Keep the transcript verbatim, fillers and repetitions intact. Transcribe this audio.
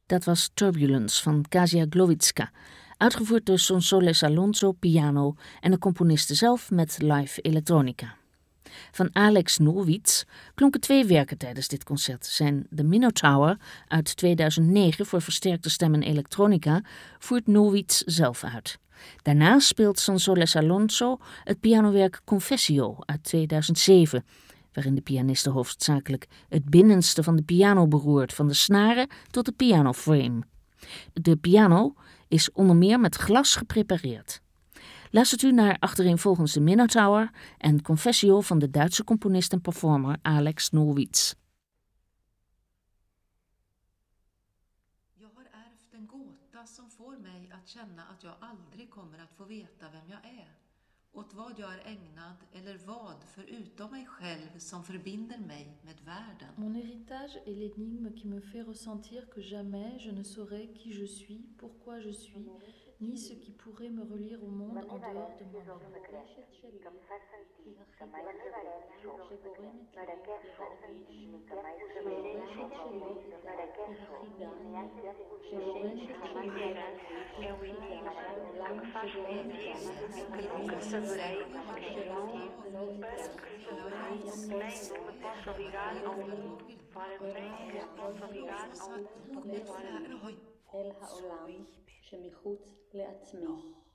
Dat was Turbulence van Kasia Głowicka, uitgevoerd door Sonsoles Alonso piano en de componiste zelf met live elektronica. Van Alex Norwitz klonken twee werken tijdens dit concert. Zijn The Minotaur uit tweeduizend negen voor versterkte stem en elektronica voert Norwitz zelf uit. Daarna speelt Sonsoles Alonso het pianowerk Confessio uit tweeduizend zeven... waarin de pianiste hoofdzakelijk het binnenste van de piano beroert, van de snaren tot de pianoframe. De piano is onder meer met glas geprepareerd. Luistert u naar achtereenvolgens de Minotaur en Confessio van de Duitse componist en performer Alex Norwitz. Jag har ärvt en gåta som får mig att känna att jag aldrig kommer att få veta vem jag är. Åt vad jag är ägnad eller vad förutom mig själv som förbinder mig med världen. Mon héritage est l'énigme qui me fait ressentir que jamais je ne saurai qui je suis, pourquoi je suis, ni ce qui pourrait me relier au monde en dehors de moi-même. אל העולם שמחוץ לעצמי.